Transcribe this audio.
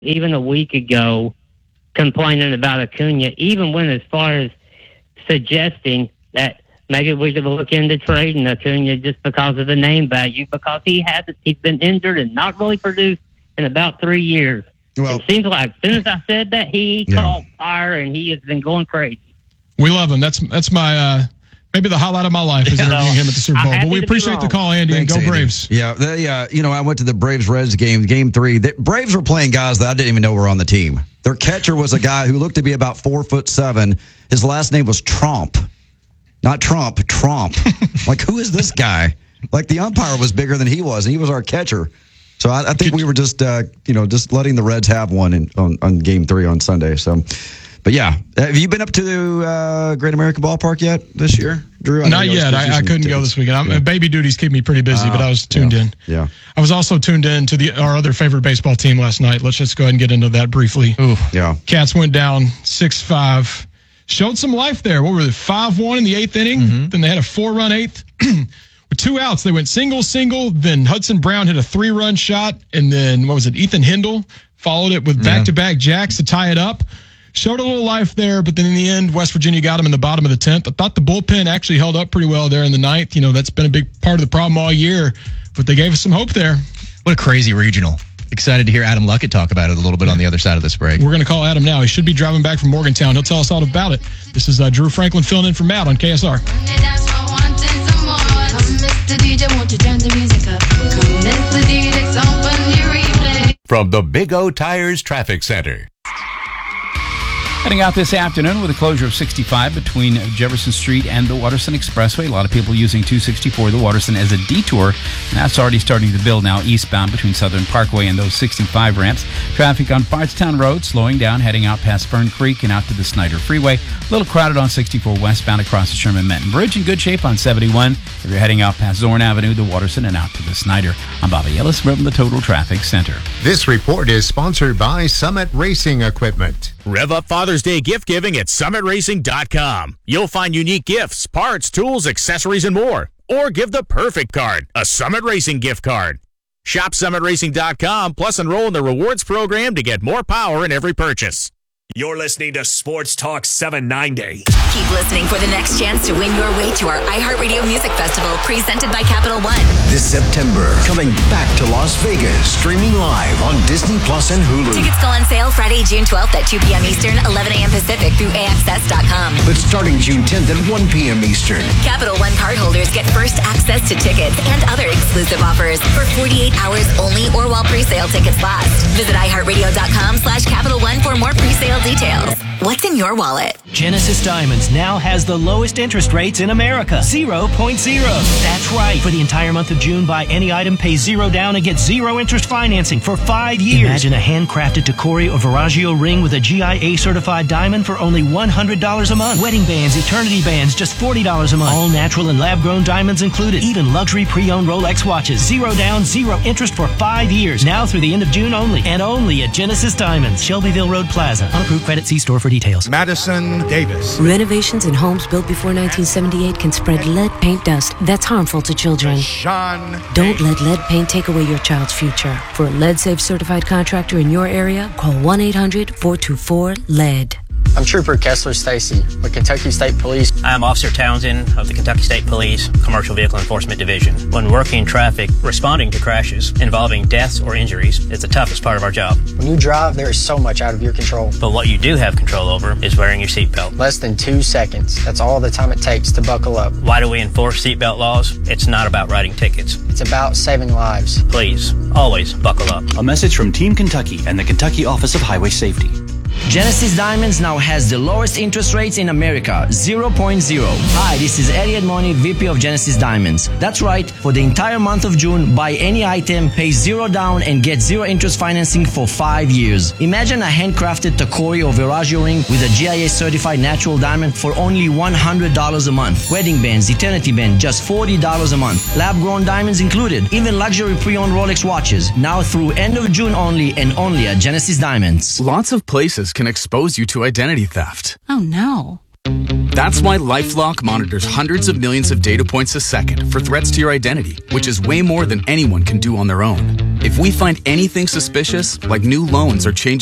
even a week ago complaining about Acuna, even went as far as suggesting that maybe we could look into trading Acuna just because of the name value, because he's been injured and not really produced in about 3 years. Well, it seems like as soon as I said that, he caught fire and he has been going crazy. We love him. That's my maybe the highlight of my life is interviewing him at the Super Bowl. But we appreciate the call, Andy. Thanks, and go Andy. Braves. Yeah, I went to the Braves-Reds game 3. The Braves were playing guys that I didn't even know were on the team. Their catcher was a guy who looked to be about 4'7". His last name was Tromp. Not Trump, Tromp. Like, who is this guy? Like, the umpire was bigger than he was, and he was our catcher. So I think we were just letting the Reds have one on Game 3 on Sunday. So, but yeah, have you been up to the Great American Ballpark yet this year, Drew? Not yet. I couldn't go this weekend. Baby duties keep me pretty busy, but I was tuned in. Yeah, I was also tuned in to our other favorite baseball team last night. Let's just go ahead and get into that briefly. Ooh, yeah. Cats went down 6-5. Showed some life there. What were they? 5-1 in the 8th inning. Mm-hmm. Then they had a 4-run 8th. With 2 outs, they went single. Then Hudson Brown hit a 3-run shot. And then, Ethan Hindle followed it with back-to-back jacks to tie it up. Showed a little life there, but then in the end, West Virginia got him in the bottom of the 10th. I thought the bullpen actually held up pretty well there in the 9th. That's been a big part of the problem all year. But they gave us some hope there. What a crazy regional. Excited to hear Adam Luckett talk about it a little bit on the other side of this break. We're going to call Adam now. He should be driving back from Morgantown. He'll tell us all about it. This is Drew Franklin filling in for Matt on KSR. From the Big O Tires Traffic Center. Heading out this afternoon with a closure of 65 between Jefferson Street and the Waterston Expressway. A lot of people using 264, the Waterston, as a detour. And that's already starting to build now eastbound between Southern Parkway and those 65 ramps. Traffic on Bardstown Road slowing down, heading out past Fern Creek and out to the Snyder Freeway. A little crowded on 64 westbound across the Sherman-Menton Bridge. In good shape on 71 if you're heading out past Zorn Avenue, the Waterston, and out to the Snyder. I'm Bobby Ellis from the Total Traffic Center. This report is sponsored by Summit Racing Equipment. Rev up Father's Day gift giving at summitracing.com. You'll find unique gifts, parts, tools, accessories, and more. Or give the perfect card, a Summit Racing gift card. Shop summitracing.com, plus enroll in the rewards program to get more power in every purchase. You're listening to Sports Talk 790. Keep listening for the next chance to win your way to our iHeartRadio Music Festival, presented by Capital One. This September, coming back to Las Vegas, streaming live on Disney Plus and Hulu. Tickets go on sale Friday, June 12th at 2 p.m. Eastern, 11 a.m. Pacific through AXS.com. But starting June 10th at 1 p.m. Eastern. Capital One cardholders get first access to tickets and other exclusive offers for 48 hours only or while pre-sale tickets last. Visit iHeartRadio.com/Capital One for more pre-sale details. What's in your wallet? Genesis Diamonds now has the lowest interest rates in America. 0.0. That's right. For the entire month of June, buy any item, pay $0 down, and get 0 interest financing for 5 years. Imagine a handcrafted Tacori or Veragio ring with a GIA certified diamond for only $100 a month. Wedding bands, eternity bands, just $40 a month. All natural and lab-grown diamonds included. Even luxury pre-owned Rolex watches. 0 down, 0 interest for 5 years. Now through the end of June only. And only at Genesis Diamonds, Shelbyville Road Plaza. Unapproved credit, see store for details. Madison Davis. Renovations in homes built before 1978 can spread lead paint dust that's harmful to children. Don't let lead paint take away your child's future. For a lead-safe certified contractor in your area, call 1-800-424-LEAD. I'm Trooper Kessler Stacy with Kentucky State Police. I'm Officer Townsend of the Kentucky State Police Commercial Vehicle Enforcement Division. When working traffic, responding to crashes involving deaths or injuries is the toughest part of our job. When you drive, there is so much out of your control. But what you do have control over is wearing your seatbelt. Less than 2 seconds. That's all the time it takes to buckle up. Why do we enforce seatbelt laws? It's not about writing tickets. It's about saving lives. Please, always buckle up. A message from Team Kentucky and the Kentucky Office of Highway Safety. Genesis Diamonds now has the lowest interest rates in America, 0.0. Hi, this is Eddie Edmoni, VP of Genesis Diamonds. That's right, for the entire month of June, buy any item, pay $0 down, and get 0 interest financing for 5 years. Imagine a handcrafted Tacori or Veragio ring with a GIA certified natural diamond for only $100 a month. Wedding bands, eternity band, just $40 a month. Lab-grown diamonds included, even luxury pre-owned Rolex watches. Now through end of June only, and only at Genesis Diamonds. Lots of places can expose you to identity theft. Oh no. That's why LifeLock monitors hundreds of millions of data points a second for threats to your identity, which is way more than anyone can do on their own. If we find anything suspicious, like new loans or changes